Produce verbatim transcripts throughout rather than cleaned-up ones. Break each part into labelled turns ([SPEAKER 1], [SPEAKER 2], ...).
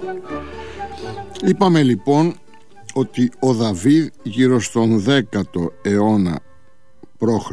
[SPEAKER 1] Είπαμε λοιπόν ότι ο Δαβίδ γύρω στον δέκατο αιώνα π.Χ.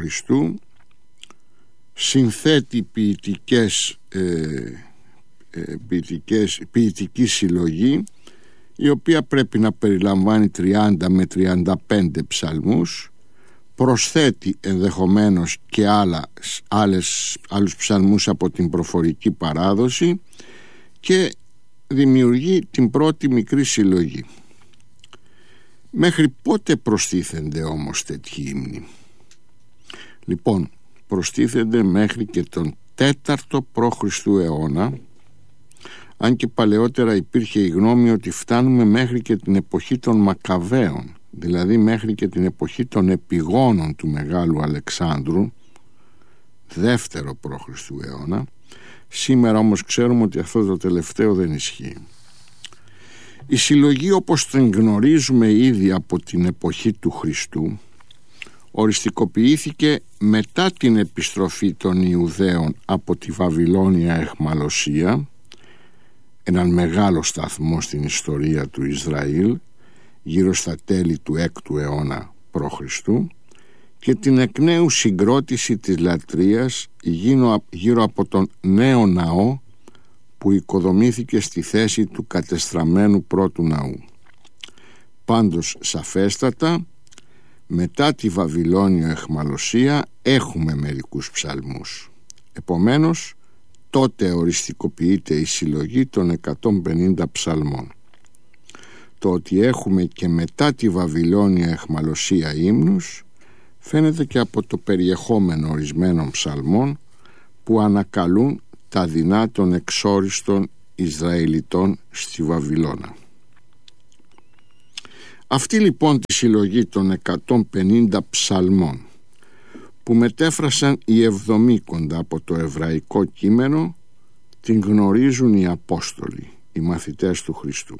[SPEAKER 1] συνθέτει ποιητικές, ε, ε, ποιητικές, ποιητική συλλογή, η οποία πρέπει να περιλαμβάνει τριάντα με τριάντα πέντε ψαλμούς, προσθέτει ενδεχομένως και άλλα, άλλες, άλλους ψαλμούς από την προφορική παράδοση και δημιουργεί την πρώτη μικρή συλλογή. Μέχρι πότε προστίθενται όμως τέτοιοι ύμνοι? Λοιπόν, προστίθενται μέχρι και τον τέταρτο π.Χ. αιώνα, αν και παλαιότερα υπήρχε η γνώμη ότι φτάνουμε μέχρι και την εποχή των Μακαβαίων, δηλαδή μέχρι και την εποχή των επιγόνων του Μεγάλου Αλεξάνδρου, δεύτερο π.Χ. αιώνα. Σήμερα όμως ξέρουμε ότι αυτό το τελευταίο δεν ισχύει. Η συλλογή, όπως την γνωρίζουμε ήδη από την εποχή του Χριστού, οριστικοποιήθηκε μετά την επιστροφή των Ιουδαίων από τη Βαβυλώνια αιχμαλωσία, έναν μεγάλο σταθμό στην ιστορία του Ισραήλ, γύρω στα τέλη του έκτου αιώνα π.Χ., και την εκ νέου συγκρότηση της λατρείας γύρω από τον νέο ναό που οικοδομήθηκε στη θέση του κατεστραμμένου πρώτου ναού. Πάντως σαφέστατα, μετά τη Βαβυλώνιο αιχμαλωσία έχουμε μερικούς ψαλμούς. Επομένως, τότε οριστικοποιείται η συλλογή των εκατόν πενήντα ψαλμών. Το ότι έχουμε και μετά τη Βαβυλώνια αιχμαλωσία ύμνους φαίνεται και από το περιεχόμενο ορισμένων ψαλμών που ανακαλούν τα δεινά των εξόριστων Ισραηλιτών στη Βαβυλώνα. Αυτή λοιπόν τη συλλογή των εκατόν πενήντα ψαλμών που μετέφρασαν οι Εβδομήκοντα από το εβραϊκό κείμενο την γνωρίζουν οι Απόστολοι, οι μαθητές του Χριστού.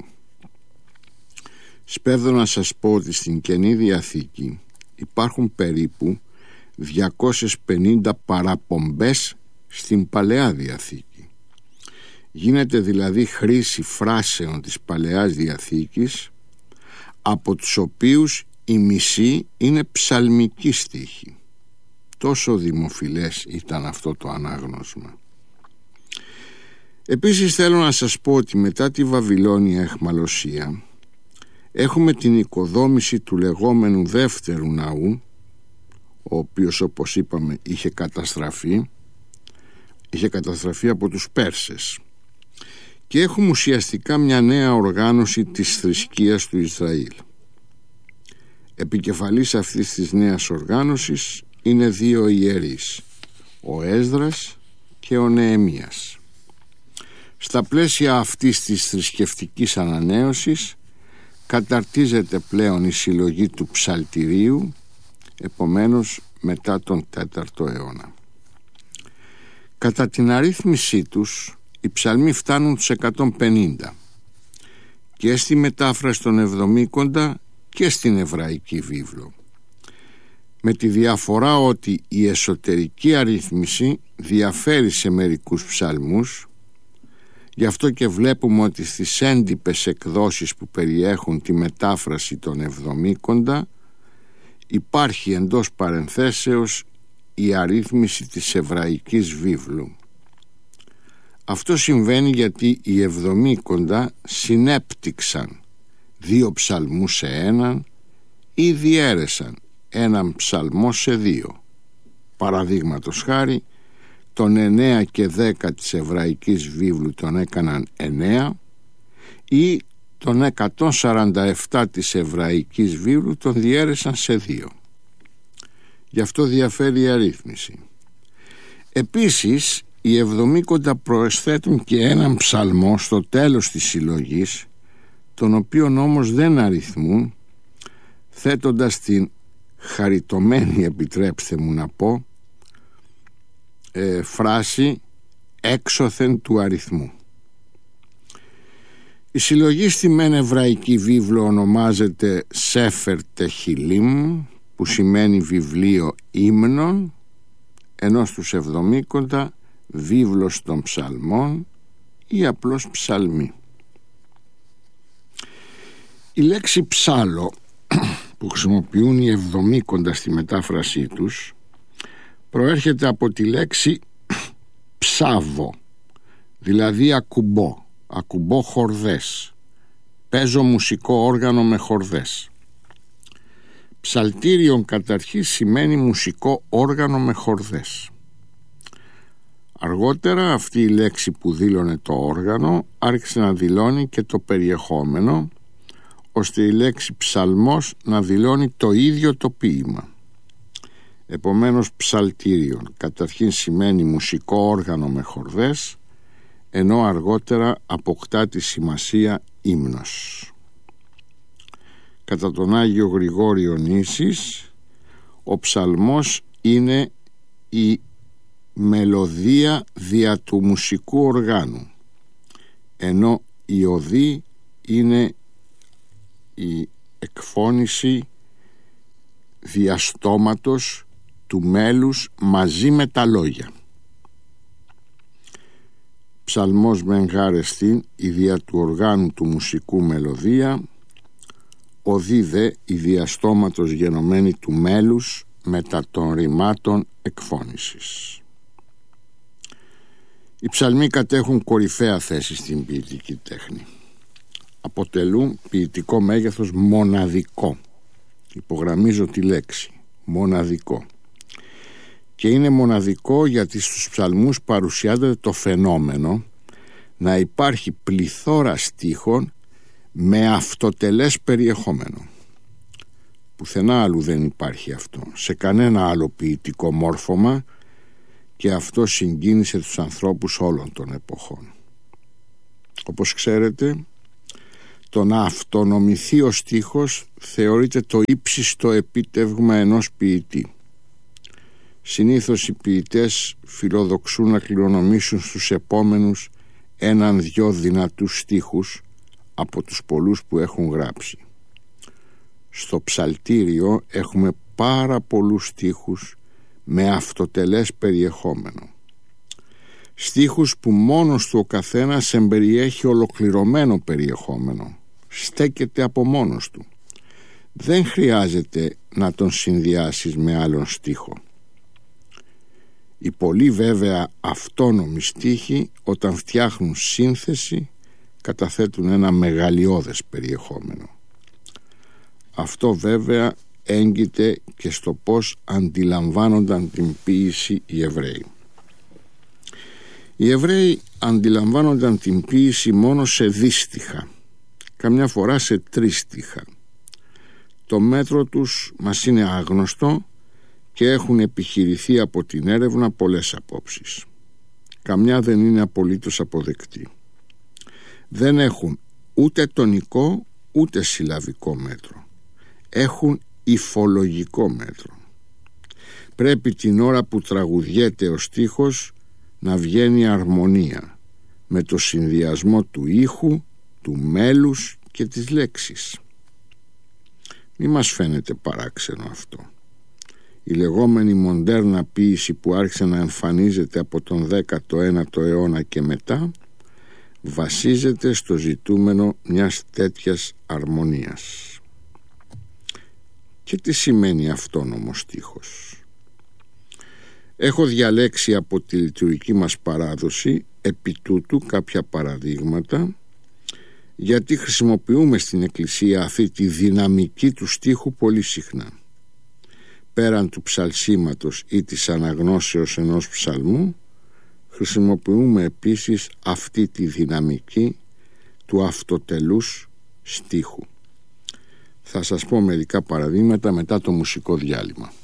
[SPEAKER 1] Σπέβδω να σας πω ότι στην Καινή Διαθήκη υπάρχουν περίπου διακόσιες πενήντα παραπομπές στην Παλαιά Διαθήκη. Γίνεται δηλαδή χρήση φράσεων της Παλαιάς Διαθήκης, από τους οποίους η μισή είναι ψαλμική στίχη. Τόσο δημοφιλές ήταν αυτό το ανάγνωσμα. Επίσης θέλω να σας πω ότι μετά τη Βαβυλώνια αιχμαλωσία έχουμε την οικοδόμηση του λεγόμενου δεύτερου ναού, ο οποίος, όπως είπαμε, είχε καταστραφεί είχε καταστραφεί από τους Πέρσες, και έχουμε ουσιαστικά μια νέα οργάνωση της θρησκείας του Ισραήλ. Επικεφαλής αυτής της νέας οργάνωσης είναι δύο ιερείς, ο Έσδρας και ο Νεεμίας. Στα πλαίσια αυτής της θρησκευτικής ανανέωσης καταρτίζεται πλέον η συλλογή του ψαλτηρίου, επομένως μετά τον τέταρτο αιώνα. Κατά την αρρύθμισή τους, οι ψαλμοί φτάνουν τους εκατόν πενήντα και στη μετάφραση των Εβδομήκοντα και στην εβραϊκή βίβλο, με τη διαφορά ότι η εσωτερική αρρύθμιση διαφέρει σε μερικούς ψαλμούς. Γι' αυτό και βλέπουμε ότι στις έντυπες εκδόσεις που περιέχουν τη μετάφραση των Εβδομήκοντα υπάρχει εντός παρενθέσεως η αρρύθμιση της εβραϊκής βίβλου. Αυτό συμβαίνει γιατί οι Εβδομήκοντα συνέπτυξαν δύο ψαλμούς σε έναν ή διέρεσαν έναν ψαλμό σε δύο. Παραδείγματος χάρη, τον εννέα και δέκα της εβραϊκής βίβλου τον έκαναν εννέα, ή τον εκατόν σαράντα επτά της εβραϊκής βίβλου τον διέρεσαν σε δύο. Γι' αυτό διαφέρει η αρρύθμιση. Επίσης, οι Εβδομήκοντα προσθέτουν και έναν ψαλμό στο τέλος της συλλογής, τον οποίον όμως δεν αριθμούν, θέτοντας την χαριτωμένη, επιτρέψτε μου να πω, ε, φράση έξωθεν του αριθμού. Η συλλογή στη μεν εβραϊκή βίβλο ονομάζεται Σέφερ Τεχιλίμ, που σημαίνει βιβλίο ύμνων, ενώ στους Εβδομήκοντα βίβλος των ψαλμών ή απλώς ψαλμή. Η λέξη ψάλο που χρησιμοποιούν οι εβδομήκοντα στη μετάφρασή τους προέρχεται από τη λέξη ψάβω, δηλαδή ακουμπώ, ακουμπώ χορδές, παίζω μουσικό όργανο με χορδές. Ψαλτήριον καταρχής σημαίνει μουσικό όργανο με χορδές. Αργότερα αυτή η λέξη που δήλωνε το όργανο άρχισε να δηλώνει και το περιεχόμενο, ώστε η λέξη ψαλμός να δηλώνει το ίδιο το ποίημα. Επομένως ψαλτήριον καταρχήν σημαίνει μουσικό όργανο με χορδές, ενώ αργότερα αποκτά τη σημασία ύμνος. Κατά τον Άγιο Γρηγόριο Νήσης, ο ψαλμός είναι η μελωδία δια του μουσικού οργάνου, ενώ η οδή είναι η εκφώνηση διαστόματος του μέλους μαζί με τα λόγια. Ψαλμός μεν γάρεστην η δια του οργάνου του μουσικού μελωδία, οδή δε η διαστόματος γενομένη του μέλους μετά των ρημάτων εκφώνησης. Οι ψαλμοί κατέχουν κορυφαία θέση στην ποιητική τέχνη. Αποτελούν ποιητικό μέγεθος μοναδικό. Υπογραμμίζω τη λέξη μοναδικό. Και είναι μοναδικό γιατί στους ψαλμούς παρουσιάζεται το φαινόμενο να υπάρχει πληθώρα στίχων με αυτοτελές περιεχόμενο. Πουθενά άλλου δεν υπάρχει αυτό, σε κανένα άλλο ποιητικό μόρφωμα, και αυτό συγκίνησε τους ανθρώπους όλων των εποχών. Όπως ξέρετε, το να αυτονομηθεί ο στίχος θεωρείται το ύψιστο επίτευγμα ενός ποιητή. Συνήθως οι ποιητές φιλοδοξούν να κληρονομήσουν στους επόμενους έναν-δυο δυνατούς στίχους από τους πολλούς που έχουν γράψει. Στο ψαλτήριο έχουμε πάρα πολλούς στίχους με αυτοτελές περιεχόμενο. Στίχους που μόνος του ο καθένας εμπεριέχει ολοκληρωμένο περιεχόμενο, στέκεται από μόνος του. Δεν χρειάζεται να τον συνδυάσεις με άλλον στίχο. Οι πολλοί βέβαια αυτόνομοι στίχοι, όταν φτιάχνουν σύνθεση, καταθέτουν ένα μεγαλειώδες περιεχόμενο. Αυτό βέβαια έγκυται και στο πώς αντιλαμβάνονταν την ποίηση οι Εβραίοι. Οι Εβραίοι αντιλαμβάνονταν την ποίηση μόνο σε δύστιχα, καμιά φορά σε τρίστιχα. Το μέτρο τους μας είναι άγνωστο και έχουν επιχειρηθεί από την έρευνα πολλές απόψεις. Καμιά δεν είναι απολύτως αποδεκτή. Δεν έχουν ούτε τονικό ούτε συλλαβικό μέτρο. Έχουν υφολογικό μέτρο. Πρέπει την ώρα που τραγουδιέται ο στίχος να βγαίνει αρμονία με το συνδυασμό του ήχου, του μέλους και της λέξης. Μη μας φαίνεται παράξενο αυτό. Η λεγόμενη μοντέρνα ποίηση που άρχισε να εμφανίζεται από τον δέκατο ένατο αιώνα και μετά βασίζεται στο ζητούμενο μιας τέτοιας αρμονίας. Και τι σημαίνει αυτόνομος στίχος? Έχω διαλέξει από τη λειτουργική μας παράδοση επί τούτου κάποια παραδείγματα, γιατί χρησιμοποιούμε στην Εκκλησία αυτή τη δυναμική του στίχου πολύ συχνά. Πέραν του ψαλσίματος ή της αναγνώσεως ενός ψαλμού, χρησιμοποιούμε επίσης αυτή τη δυναμική του αυτοτελούς στίχου. Θα σας πω μερικά παραδείγματα μετά το μουσικό διάλειμμα.